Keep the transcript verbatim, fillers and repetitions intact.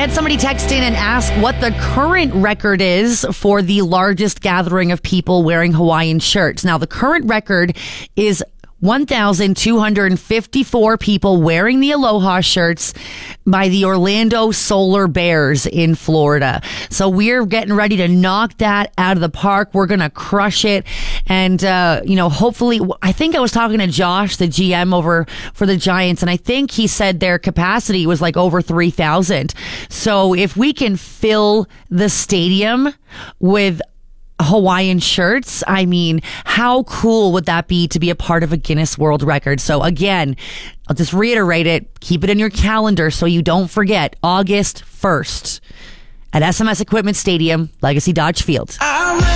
had somebody text in and ask what the current record is for the largest gathering of people wearing Hawaiian shirts. Now, the current record is one thousand two hundred fifty-four people wearing the Aloha shirts by the Orlando Solar Bears in Florida. So we're getting ready to knock that out of the park. We're going to crush it. And, uh, you know, hopefully, I think I was talking to Josh, the G M over for the Giants, and I think he said their capacity was like over three thousand. So if we can fill the stadium with Hawaiian shirts, I mean, how cool would that be to be a part of a Guinness World Record? So again, I'll just reiterate it. Keep it in your calendar so you don't forget. August first at S M S Equipment Stadium, Legacy Dodge Field.